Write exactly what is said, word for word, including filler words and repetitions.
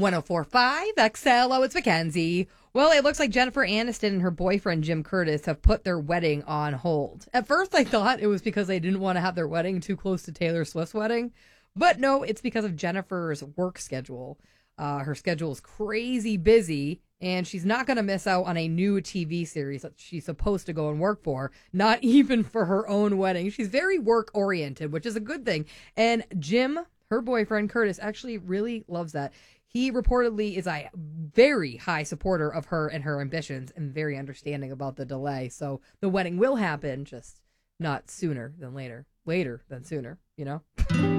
one oh four point five X L. Oh, it's Mackenzie. Well, it looks like Jennifer Aniston and her boyfriend Jim Curtis have put their wedding on hold. At first, I thought it was because they didn't want to have their wedding too close to Taylor Swift's wedding. But no, it's because of Jennifer's work schedule. Uh, her schedule is crazy busy, and she's not going to miss out on a new T V series that she's supposed to go and work for, not even for her own wedding. She's very work-oriented, which is a good thing. And Jim, her boyfriend, Curtis, actually really loves that. He reportedly is a very high supporter of her and her ambitions and very understanding about the delay. So the wedding will happen, just not sooner than later. Later than sooner, you know?